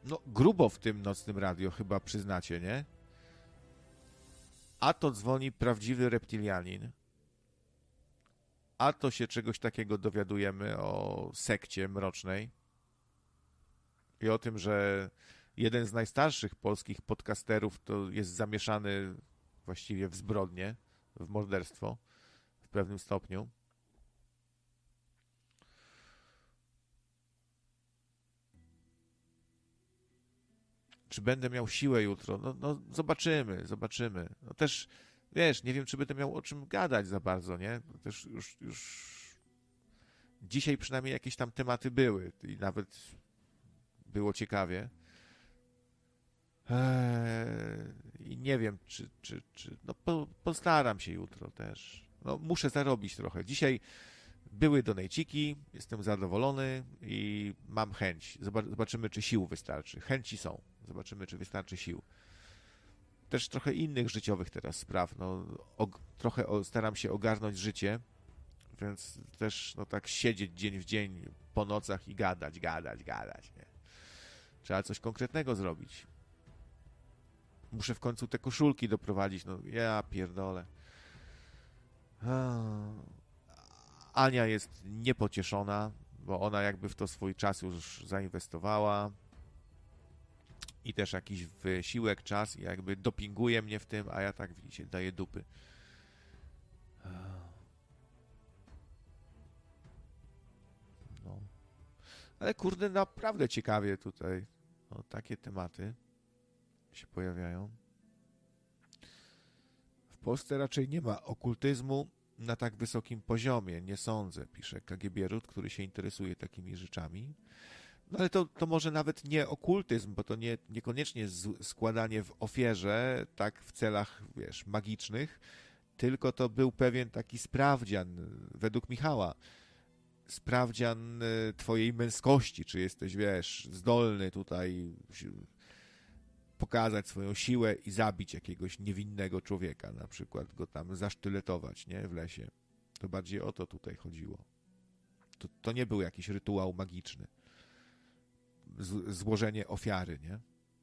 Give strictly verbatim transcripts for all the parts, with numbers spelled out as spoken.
no grubo w tym nocnym radio chyba przyznacie, nie? A to dzwoni prawdziwy reptilianin, a to się czegoś takiego dowiadujemy o sekcie mrocznej i o tym, że jeden z najstarszych polskich podcasterów to jest zamieszany właściwie w zbrodnię, w morderstwo w pewnym stopniu. Czy będę miał siłę jutro? No, no zobaczymy, zobaczymy. No też, wiesz, nie wiem, czy będę miał o czym gadać za bardzo, nie? Też już, już dzisiaj przynajmniej jakieś tam tematy były i nawet było ciekawie. Eee, I nie wiem, czy, czy, czy no po, postaram się jutro też. No, muszę zarobić trochę. Dzisiaj były donejciki, jestem zadowolony i mam chęć. Zobaczymy, czy sił wystarczy. Chęci są. Zobaczymy, czy wystarczy sił. Też trochę innych życiowych teraz spraw. No, og- trochę o, staram się ogarnąć życie, więc też no tak siedzieć dzień w dzień po nocach i gadać, gadać, gadać. Nie? Trzeba coś konkretnego zrobić. Muszę w końcu te koszulki doprowadzić. No ja pierdolę. Ania jest niepocieszona, bo ona jakby w to swój czas już zainwestowała i też jakiś wysiłek, czas i jakby dopinguje mnie w tym, a ja tak, widzicie, daję dupy. No. Ale kurde, naprawdę ciekawie tutaj no, takie tematy się pojawiają. W Polsce raczej nie ma okultyzmu na tak wysokim poziomie, nie sądzę, pisze K G B Rut, który się interesuje takimi rzeczami. No ale to, to może nawet nie okultyzm, bo to nie, niekoniecznie z, składanie w ofierze, tak w celach, wiesz, magicznych, tylko to był pewien taki sprawdzian, według Michała, sprawdzian twojej męskości, czy jesteś, wiesz, zdolny tutaj pokazać swoją siłę i zabić jakiegoś niewinnego człowieka, na przykład go tam zasztyletować, nie, w lesie. To bardziej o to tutaj chodziło. To, to nie był jakiś rytuał magiczny. Z, złożenie ofiary, nie?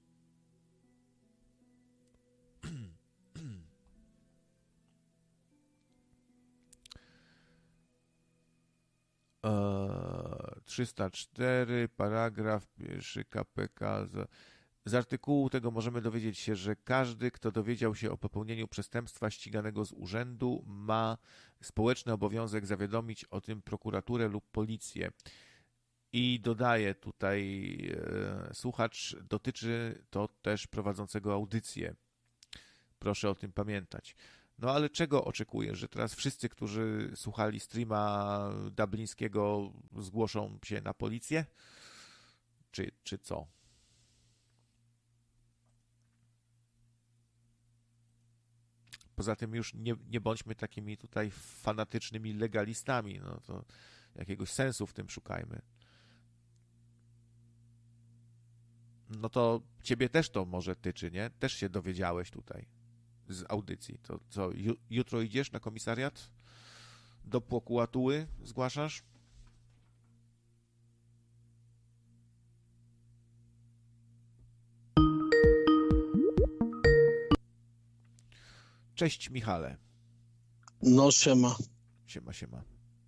Eee, trzysta cztery, paragraf pierwszy K P K. Z, z artykułu tego możemy dowiedzieć się, że każdy, kto dowiedział się o popełnieniu przestępstwa ściganego z urzędu, ma społeczny obowiązek zawiadomić o tym prokuraturę lub policję. I dodaje tutaj e, słuchacz, dotyczy to też prowadzącego audycję. Proszę o tym pamiętać. No ale czego oczekujesz, że teraz wszyscy, którzy słuchali streama dublińskiego, zgłoszą się na policję? Czy, czy co? Poza tym już nie, nie bądźmy takimi tutaj fanatycznymi legalistami. No to jakiegoś sensu w tym szukajmy. No to ciebie też to może tyczy, nie? Też się dowiedziałeś tutaj z audycji. To co, jutro idziesz na komisariat? Do prokuratury zgłaszasz? Cześć, Michale. No, siema. Siema, siema.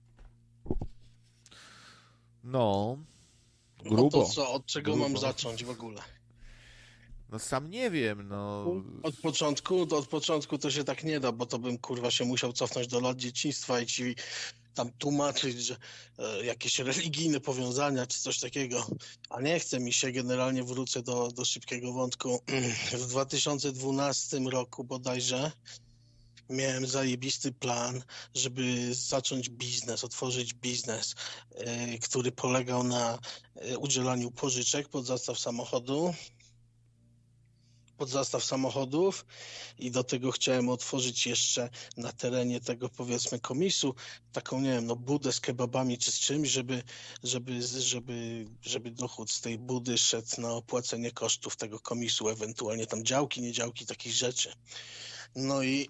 No, grubo. No to co, od czego grubo. mam zacząć w ogóle? No sam nie wiem, no... Od początku? To od początku to się tak nie da, bo to bym, kurwa, się musiał cofnąć do lat dzieciństwa i ci tam tłumaczyć, że e, jakieś religijne powiązania czy coś takiego. A nie chce mi się, generalnie wrócę do, do szybkiego wątku. W dwa tysiące dwunastym roku bodajże miałem zajebisty plan, żeby zacząć biznes, otworzyć biznes, e, który polegał na e, udzielaniu pożyczek pod zastaw samochodu, pod zastaw samochodów i do tego chciałem otworzyć jeszcze na terenie tego, powiedzmy, komisu taką, nie wiem, no budę z kebabami czy z czymś, żeby, żeby, żeby, żeby dochód z tej budy szedł na opłacenie kosztów tego komisu, ewentualnie tam działki, nie działki, takich rzeczy. No i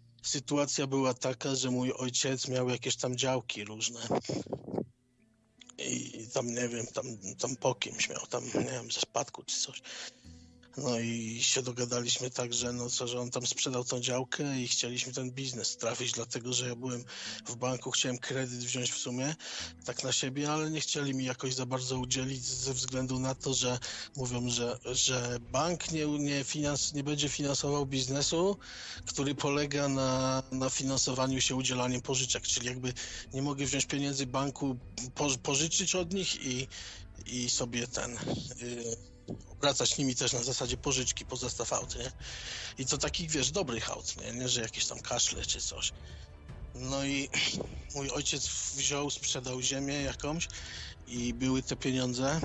sytuacja była taka, że mój ojciec miał jakieś tam działki różne i tam, nie wiem, tam, tam po kimś miał, tam, nie wiem, ze spadku czy coś. No i się dogadaliśmy tak, że, no, co, że on tam sprzedał tą działkę i chcieliśmy ten biznes trafić, dlatego że ja byłem w banku, chciałem kredyt wziąć w sumie, tak na siebie, ale nie chcieli mi jakoś za bardzo udzielić ze względu na to, że mówią, że, że bank nie, nie, finans, nie będzie finansował biznesu, który polega na, na finansowaniu się udzielaniem pożyczek, czyli jakby nie mogę wziąć pieniędzy banku, po, pożyczyć od nich i, i sobie ten... Yy, wracać nimi też na zasadzie pożyczki po zestaw aut, nie? I to takich, wiesz, dobrych aut, nie? Nie, że jakieś tam kaszle czy coś. No i mój ojciec wziął, sprzedał ziemię jakąś i były te pieniądze.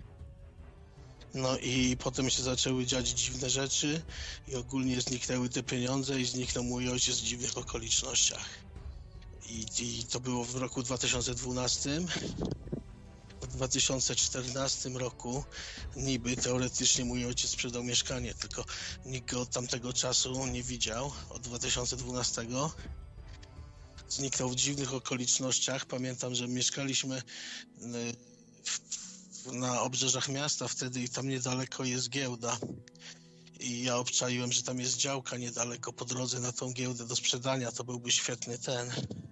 No i potem się zaczęły dziać dziwne rzeczy i ogólnie zniknęły te pieniądze i zniknął mój ojciec w dziwnych okolicznościach. I, i to było w roku dwa tysiące dwunastym. W dwa tysiące czternastym roku niby teoretycznie mój ojciec sprzedał mieszkanie, tylko nikt go od tamtego czasu nie widział, od dwa tysiące dwunastego. Zniknął w dziwnych okolicznościach. Pamiętam, że mieszkaliśmy w, w, na obrzeżach miasta wtedy i tam niedaleko jest giełda. I ja obczaiłem, że tam jest działka niedaleko po drodze na tą giełdę do sprzedania. To byłby świetny ten...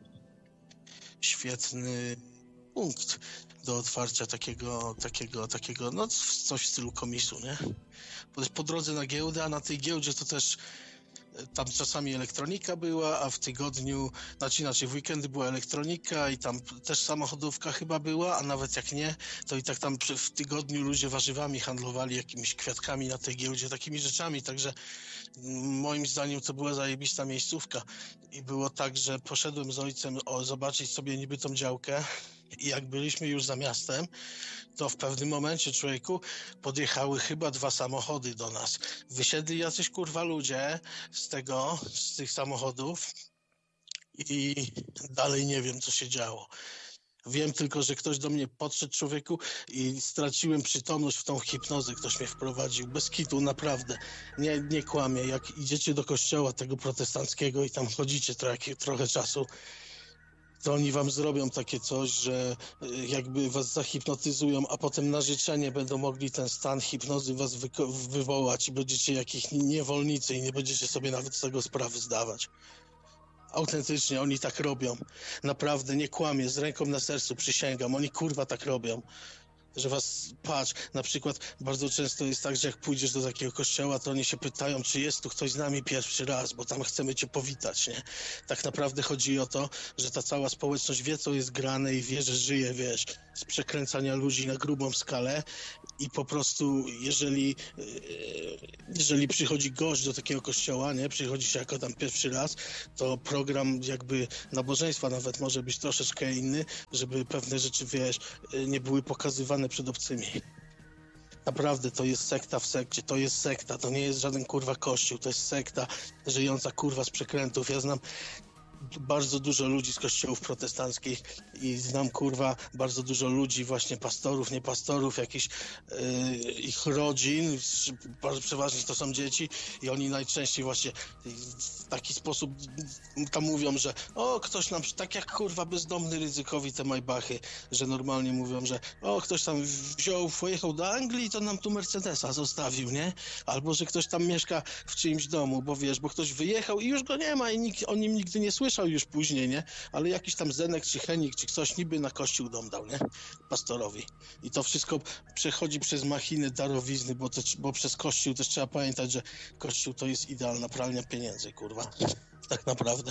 świetny punkt do otwarcia takiego, takiego, takiego, no coś w stylu komisu, nie? Po, po drodze na giełdę, a na tej giełdzie to też tam czasami elektronika była, a w tygodniu, znaczy inaczej, w weekendy była elektronika i tam też samochodówka chyba była, a nawet jak nie, to i tak tam w tygodniu ludzie warzywami handlowali, jakimiś kwiatkami na tej giełdzie, takimi rzeczami, także moim zdaniem to była zajebista miejscówka i było tak, że poszedłem z ojcem o, zobaczyć sobie niby tą działkę i jak byliśmy już za miastem, to w pewnym momencie, człowieku, podjechały chyba dwa samochody do nas. Wysiedli jacyś kurwa ludzie z tego, z tych samochodów i dalej nie wiem, co się działo. Wiem tylko, że ktoś do mnie podszedł, człowieku, i straciłem przytomność w tą hipnozę. Ktoś mnie wprowadził. Bez kitu, naprawdę. Nie, nie kłamię. Jak idziecie do kościoła tego protestanckiego i tam chodzicie trochę, trochę czasu, to oni wam zrobią takie coś, że jakby was zahipnotyzują, a potem na życzenie będą mogli ten stan hipnozy was wy- wywołać i będziecie jakieś niewolnicy i nie będziecie sobie nawet z tego sprawy zdawać. Autentycznie, oni tak robią. Naprawdę, nie kłamię, z ręką na sercu, przysięgam. Oni kurwa tak robią. Że was, patrz, na przykład bardzo często jest tak, że jak pójdziesz do takiego kościoła, to oni się pytają, czy jest tu ktoś z nami pierwszy raz, bo tam chcemy cię powitać, nie? Tak naprawdę chodzi o to, że ta cała społeczność wie, co jest grane i wie, że żyje, wiesz, z przekręcania ludzi na grubą skalę i po prostu, jeżeli jeżeli przychodzi gość do takiego kościoła, nie, przychodzi się jako tam pierwszy raz, to program jakby nabożeństwa nawet może być troszeczkę inny, żeby pewne rzeczy, wiesz, nie były pokazywane przed obcymi. Naprawdę, to jest sekta w sekcie, to jest sekta, to nie jest żaden kurwa kościół, to jest sekta żyjąca kurwa z przekrętów. Ja znam bardzo dużo ludzi z kościołów protestanckich i znam kurwa bardzo dużo ludzi, właśnie pastorów, nie pastorów, jakichś yy, ich rodzin, bardzo przeważnie to są dzieci i oni najczęściej właśnie w taki sposób tam mówią, że o, ktoś nam, tak jak kurwa bezdomny Rydzykowi te Maybachy, że normalnie mówią, że o, ktoś tam wziął, pojechał do Anglii, to nam tu Mercedesa zostawił, nie? Albo, że ktoś tam mieszka w czyimś domu, bo wiesz, bo ktoś wyjechał i już go nie ma i nikt o nim nigdy nie słyszał już później, nie? Ale jakiś tam Zenek czy Henik czy ktoś niby na kościół dom dał, nie? Pastorowi. I to wszystko przechodzi przez machinę darowizny, bo, to, bo przez kościół też trzeba pamiętać, że kościół to jest idealna pralnia pieniędzy, kurwa. Tak naprawdę.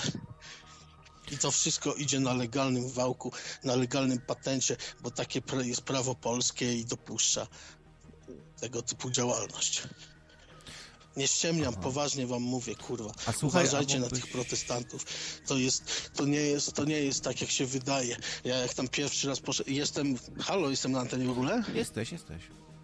I to wszystko idzie na legalnym wałku, na legalnym patencie, bo takie jest prawo polskie i dopuszcza tego typu działalność. Nie ściemniam, Aha. poważnie wam mówię, kurwa. A słuchaj, uważajcie a mógłbyś... na tych protestantów. To jest, to nie jest, to nie jest tak, jak się wydaje. Ja jak tam pierwszy raz poszedłem, jestem, halo, jestem na antenie w ogóle? Jesteś, jesteś.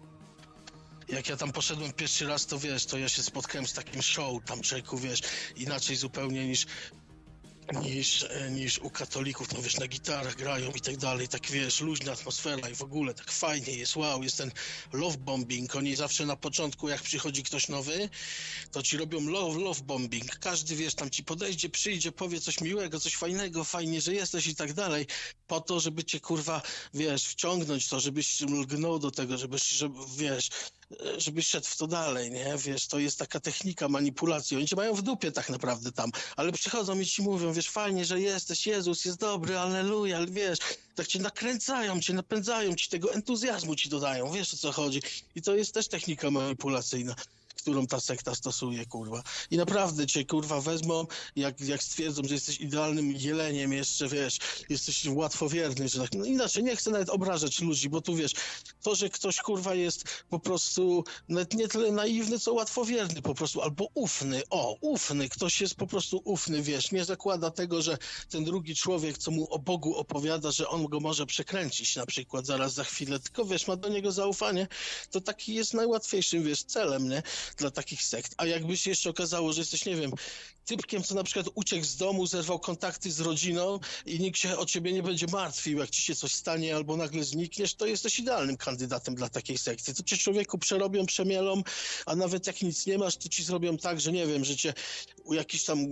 Jak ja tam poszedłem pierwszy raz, to wiesz, to ja się spotkałem z takim show, tam człowieku, wiesz, inaczej zupełnie niż niż, niż u katolików, tam wiesz, na gitarach grają i tak dalej, tak wiesz, luźna atmosfera i w ogóle tak fajnie jest, wow, jest ten love bombing, oni zawsze na początku, jak przychodzi ktoś nowy, to ci robią love, love bombing, każdy, wiesz, tam ci podejdzie, przyjdzie, powie coś miłego, coś fajnego, fajnie, że jesteś i tak dalej, po to, żeby cię, kurwa, wiesz, wciągnąć to, żebyś lgnął do tego, żebyś, żeby, wiesz, żebyś szedł w to dalej, nie? Wiesz, to jest taka technika manipulacji. Oni cię mają w dupie tak naprawdę tam, ale przychodzą i ci mówią, wiesz, fajnie, że jesteś, Jezus jest dobry, alleluja, ale wiesz, tak cię nakręcają, cię napędzają, ci tego entuzjazmu ci dodają, wiesz o co chodzi. I to jest też technika manipulacyjna, którą ta sekta stosuje, kurwa. I naprawdę cię, kurwa, wezmą, jak, jak stwierdzą, że jesteś idealnym jeleniem jeszcze, wiesz, jesteś łatwowierny, że tak, no inaczej, nie chcę nawet obrażać ludzi, bo tu, wiesz, to, że ktoś, kurwa, jest po prostu nawet nie tyle naiwny, co łatwowierny po prostu, albo ufny, o, ufny, ktoś jest po prostu ufny, wiesz, nie zakłada tego, że ten drugi człowiek, co mu o Bogu opowiada, że on go może przekręcić na przykład zaraz za chwilę, tylko, wiesz, ma do niego zaufanie, to taki jest najłatwiejszym, wiesz, celem, nie? Dla takich sekt. A jakby się jeszcze okazało, że jesteś, nie wiem, typkiem, co na przykład uciekł z domu, zerwał kontakty z rodziną i nikt się o ciebie nie będzie martwił, jak ci się coś stanie albo nagle znikniesz, to jesteś idealnym kandydatem dla takiej sekty. To cię człowieku przerobią, przemielą, a nawet jak nic nie masz, to ci zrobią tak, że nie wiem, że cię u jakichś tam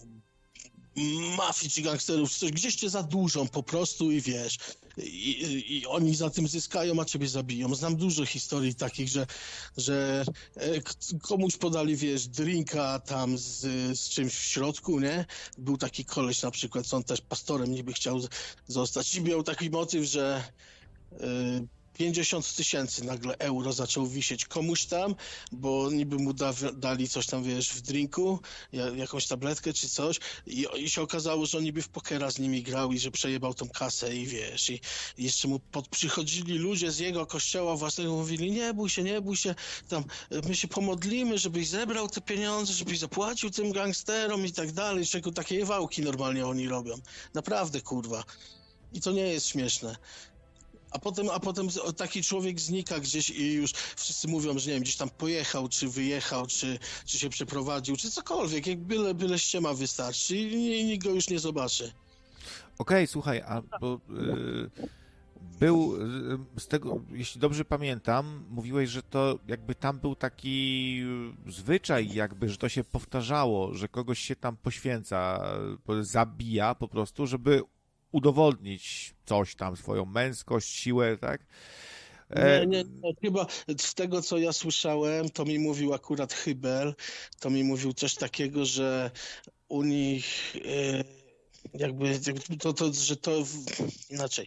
mafii czy gangsterów, czy coś, gdzieś cię zadłużą po prostu i wiesz, i, i oni za tym zyskają, a ciebie zabiją. Znam dużo historii takich, że, że komuś podali, wiesz, drinka tam z, z czymś w środku, nie? Był taki koleś na przykład, co on też pastorem niby chciał zostać i miał taki motyw, że yy, pięćdziesiąt tysięcy nagle euro zaczął wisieć komuś tam, bo niby mu da, dali coś tam, wiesz, w drinku, jakąś tabletkę czy coś i, i się okazało, że on niby w pokera z nimi grał i że przejebał tą kasę i wiesz, i, i jeszcze mu pod, przychodzili ludzie z jego kościoła własnego, mówili, nie bój się, nie bój się, tam my się pomodlimy, żebyś zebrał te pieniądze, żebyś zapłacił tym gangsterom i tak dalej, czego takie wałki normalnie oni robią. Naprawdę, kurwa. I to nie jest śmieszne. A potem, a potem taki człowiek znika gdzieś i już wszyscy mówią, że nie wiem, gdzieś tam pojechał, czy wyjechał, czy, czy się przeprowadził, czy cokolwiek, jak byle, byle ściema wystarczy i nikt go już nie zobaczy. Okej, okay, słuchaj, a bo yy, był z tego, jeśli dobrze pamiętam, mówiłeś, że to jakby tam był taki zwyczaj jakby, że to się powtarzało, że kogoś się tam poświęca, zabija po prostu, żeby udowodnić coś tam, swoją męskość, siłę, tak? Nie, nie, nie, chyba z tego, co ja słyszałem, to mi mówił akurat Hybel, to mi mówił coś takiego, że u nich jakby, jakby to, to, że to inaczej.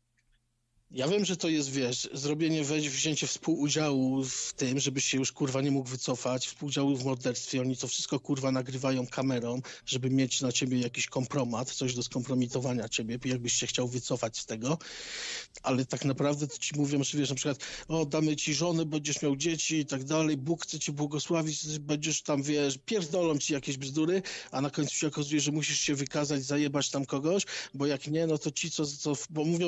Ja wiem, że to jest, wiesz, zrobienie, weź, wzięcie współudziału w tym, żebyś się już, kurwa, nie mógł wycofać, współudziału w morderstwie, oni to wszystko, kurwa, nagrywają kamerą, żeby mieć na ciebie jakiś kompromat, coś do skompromitowania ciebie, jakbyś się chciał wycofać z tego, ale tak naprawdę to ci mówią, że wiesz, na przykład, o, damy ci żonę, będziesz miał dzieci i tak dalej, Bóg chce ci błogosławić, będziesz tam, wiesz, pierdolą ci jakieś bzdury, a na końcu się okazuje, że musisz się wykazać, zajebać tam kogoś, bo jak nie, no to ci, co, co bo mówią,